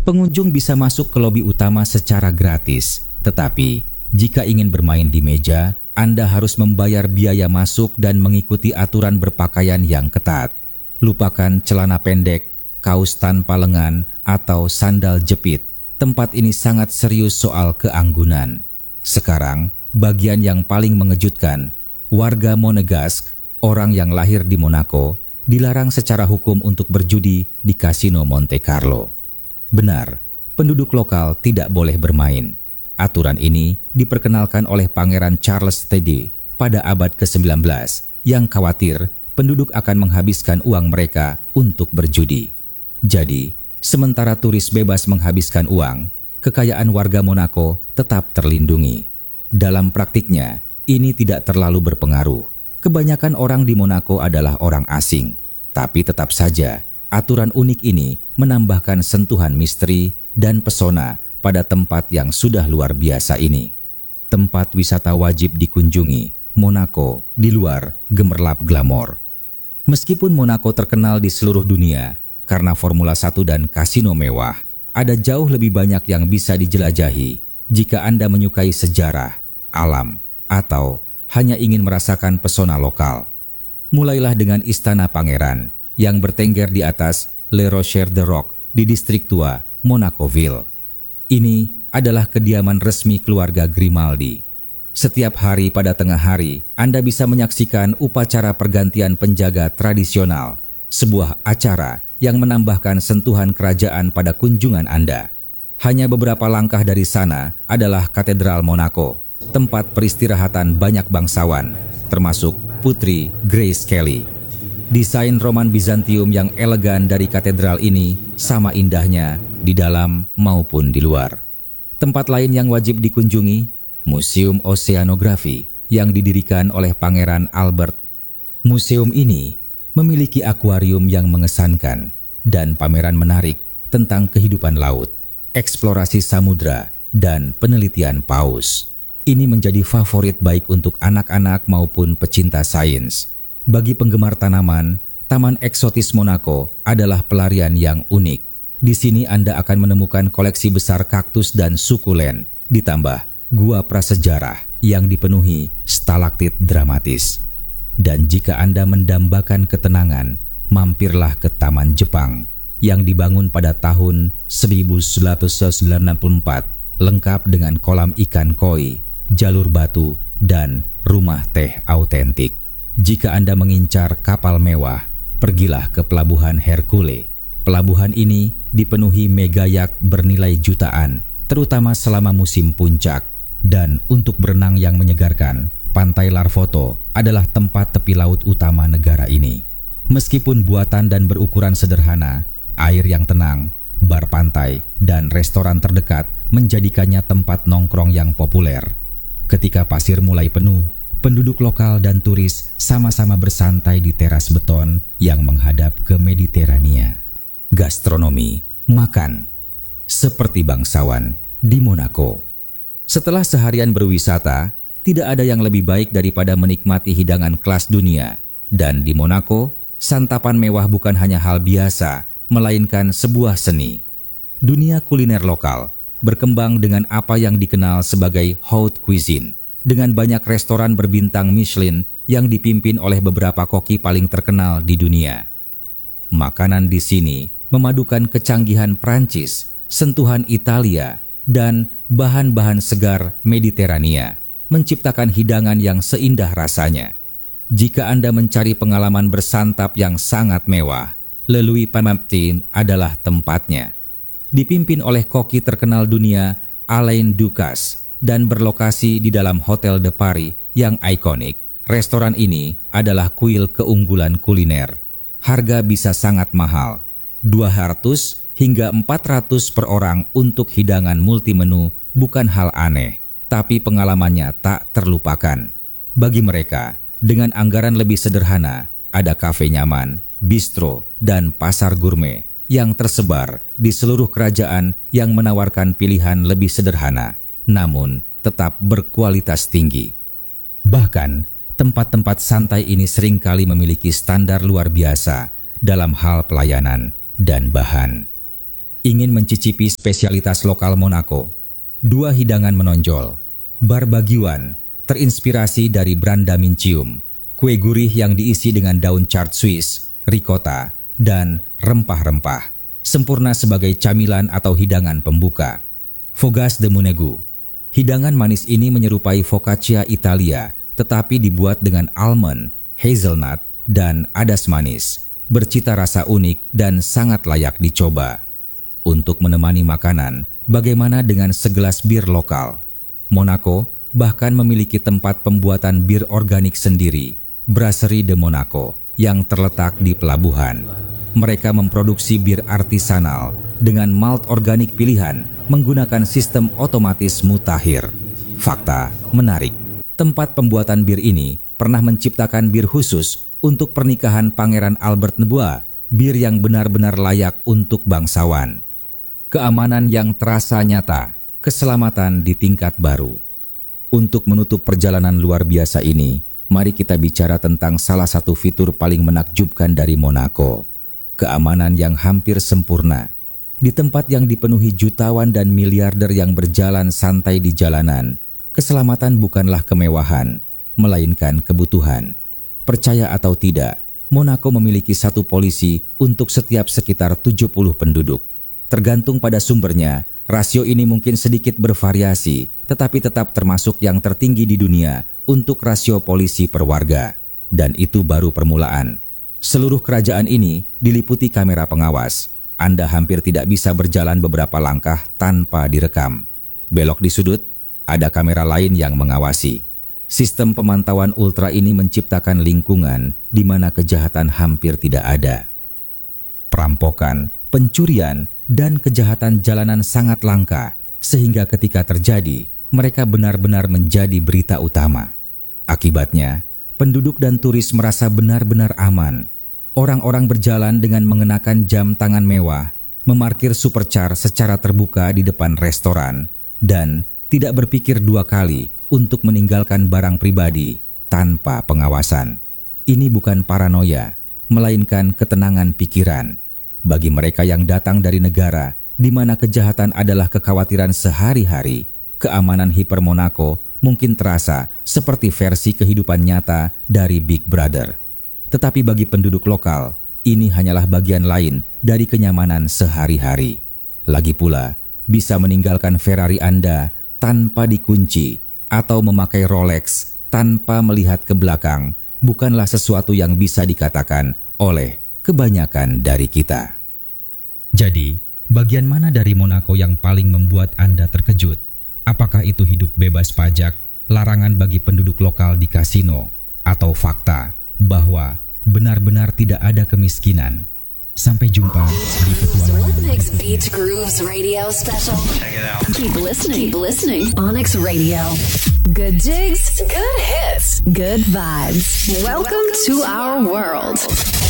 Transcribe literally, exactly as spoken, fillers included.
Pengunjung bisa masuk ke lobi utama secara gratis, tetapi jika ingin bermain di meja, Anda harus membayar biaya masuk dan mengikuti aturan berpakaian yang ketat. Lupakan celana pendek, kaos tanpa lengan, atau sandal jepit. Tempat ini sangat serius soal keanggunan. Sekarang, bagian yang paling mengejutkan. Warga Monegasque, orang yang lahir di Monaco, dilarang secara hukum untuk berjudi di Kasino Monte Carlo. Benar, penduduk lokal tidak boleh bermain. Aturan ini diperkenalkan oleh Pangeran Charles Teddy pada abad kesembilan belas yang khawatir penduduk akan menghabiskan uang mereka untuk berjudi. Jadi, sementara turis bebas menghabiskan uang, kekayaan warga Monaco tetap terlindungi. Dalam praktiknya, ini tidak terlalu berpengaruh. Kebanyakan orang di Monaco adalah orang asing, tapi tetap saja aturan unik ini menambahkan sentuhan misteri dan pesona pada tempat yang sudah luar biasa ini. Tempat wisata wajib dikunjungi, Monaco di luar gemerlap glamor. Meskipun Monaco terkenal di seluruh dunia karena Formula satu dan kasino mewah, ada jauh lebih banyak yang bisa dijelajahi jika Anda menyukai sejarah, alam, atau hanya ingin merasakan pesona lokal. Mulailah dengan Istana Pangeran yang bertengger di atas Le Rocher de Roc di distrik tua Monacoville. Ini adalah kediaman resmi keluarga Grimaldi. Setiap hari pada tengah hari, Anda bisa menyaksikan upacara pergantian penjaga tradisional, sebuah acara yang menambahkan sentuhan kerajaan pada kunjungan Anda. Hanya beberapa langkah dari sana adalah Katedral Monaco, tempat peristirahatan banyak bangsawan, termasuk Putri Grace Kelly. Desain Roman Bizantium yang elegan dari katedral ini sama indahnya di dalam maupun di luar. Tempat lain yang wajib dikunjungi, Museum Oceanografi yang didirikan oleh Pangeran Albert. Museum ini memiliki akuarium yang mengesankan dan pameran menarik tentang kehidupan laut, eksplorasi samudra, dan penelitian paus. Ini menjadi favorit baik untuk anak-anak maupun pecinta sains. Bagi penggemar tanaman, Taman Eksotis Monaco adalah pelarian yang unik. Di sini Anda akan menemukan koleksi besar kaktus dan sukulen, ditambah gua prasejarah yang dipenuhi stalaktit dramatis. Dan jika Anda mendambakan ketenangan, mampirlah ke Taman Jepang yang dibangun pada tahun seribu sembilan ratus sembilan puluh empat, lengkap dengan kolam ikan koi, jalur batu, dan rumah teh autentik. Jika Anda mengincar kapal mewah, pergilah ke Pelabuhan Hercule. Pelabuhan ini dipenuhi mega yacht bernilai jutaan, terutama selama musim puncak. Dan untuk berenang yang menyegarkan, Pantai Larfoto adalah tempat tepi laut utama negara ini. Meskipun buatan dan berukuran sederhana, air yang tenang, bar pantai, dan restoran terdekat menjadikannya tempat nongkrong yang populer. Ketika pasir mulai penuh, penduduk lokal dan turis sama-sama bersantai di teras beton yang menghadap ke Mediterania. Gastronomi, makan, seperti bangsawan di Monaco. Setelah seharian berwisata, tidak ada yang lebih baik daripada menikmati hidangan kelas dunia. Dan di Monaco, santapan mewah bukan hanya hal biasa, melainkan sebuah seni. Dunia kuliner lokal berkembang dengan apa yang dikenal sebagai haute cuisine, dengan banyak restoran berbintang Michelin yang dipimpin oleh beberapa koki paling terkenal di dunia. Makanan di sini memadukan kecanggihan Prancis, sentuhan Italia, dan bahan-bahan segar Mediterania, menciptakan hidangan yang seindah rasanya. Jika Anda mencari pengalaman bersantap yang sangat mewah, Le Louis Panaptin adalah tempatnya. Dipimpin oleh koki terkenal dunia Alain Ducasse, dan berlokasi di dalam Hotel de Paris yang ikonik, restoran ini adalah kuil keunggulan kuliner. Harga bisa sangat mahal, dua ratus hingga empat ratus per orang untuk hidangan multimenu bukan hal aneh, tapi pengalamannya tak terlupakan. Bagi mereka, dengan anggaran lebih sederhana, ada kafe nyaman, bistro, dan pasar gourmet yang tersebar di seluruh kerajaan yang menawarkan pilihan lebih sederhana, namun tetap berkualitas tinggi. Bahkan, tempat-tempat santai ini seringkali memiliki standar luar biasa dalam hal pelayanan dan bahan. ingin mencicipi spesialitas lokal Monaco. Dua hidangan menonjol. Barbagiwan, terinspirasi dari Branda Mincium, kue gurih yang diisi dengan daun chard Swiss, ricotta, dan rempah-rempah. Sempurna sebagai camilan atau hidangan pembuka. Fogas de Munegu. Hidangan manis ini menyerupai focaccia Italia, tetapi dibuat dengan almond, hazelnut, dan adas manis. Bercita rasa unik dan sangat layak dicoba. Untuk menemani makanan, bagaimana dengan segelas bir lokal? Monaco bahkan memiliki tempat pembuatan bir organik sendiri, Brasserie de Monaco, yang terletak di pelabuhan. Mereka memproduksi bir artisanal dengan malt organik pilihan menggunakan sistem otomatis mutakhir. Fakta menarik, tempat pembuatan bir ini pernah menciptakan bir khusus untuk pernikahan Pangeran Albert Nebua, bir yang benar-benar layak untuk bangsawan. Keamanan yang terasa nyata, keselamatan di tingkat baru. Untuk menutup perjalanan luar biasa ini, mari kita bicara tentang salah satu fitur paling menakjubkan dari Monaco. Keamanan yang hampir sempurna. Di tempat yang dipenuhi jutawan dan miliarder yang berjalan santai di jalanan, keselamatan bukanlah kemewahan, melainkan kebutuhan. Percaya atau tidak, Monaco memiliki satu polisi untuk setiap sekitar tujuh puluh penduduk. Tergantung pada sumbernya, rasio ini mungkin sedikit bervariasi, tetapi tetap termasuk yang tertinggi di dunia untuk rasio polisi per warga. Dan itu baru permulaan. Seluruh kerajaan ini diliputi kamera pengawas. Anda hampir tidak bisa berjalan beberapa langkah tanpa direkam. Belok di sudut, ada kamera lain yang mengawasi. Sistem pemantauan ultra ini menciptakan lingkungan di mana kejahatan hampir tidak ada. Perampokan, pencurian, dan kejahatan jalanan sangat langka, sehingga ketika terjadi, mereka benar-benar menjadi berita utama. Akibatnya, penduduk dan turis merasa benar-benar aman. Orang-orang berjalan dengan mengenakan jam tangan mewah, memarkir supercar secara terbuka di depan restoran, dan tidak berpikir dua kali untuk meninggalkan barang pribadi tanpa pengawasan. Ini bukan paranoia, melainkan ketenangan pikiran. Bagi mereka yang datang dari negara di mana kejahatan adalah kekhawatiran sehari-hari, keamanan Hiper Monaco mungkin terasa seperti versi kehidupan nyata dari Big Brother. Tetapi bagi penduduk lokal, ini hanyalah bagian lain dari kenyamanan sehari-hari. Lagi pula, bisa meninggalkan Ferrari Anda tanpa dikunci atau memakai Rolex tanpa melihat ke belakang bukanlah sesuatu yang bisa dikatakan oleh kebanyakan dari kita. Jadi, bagian mana dari Monaco yang paling membuat Anda terkejut? Apakah itu hidup bebas pajak, larangan bagi penduduk lokal di kasino, atau fakta bahwa benar-benar tidak ada kemiskinan? Sampai jumpa di petualangan Beach Grooves Radio Special. Check it out. Keep listening. Keep listening. Onyx Radio. Good jigs, good hits, good vibes. Welcome to our world.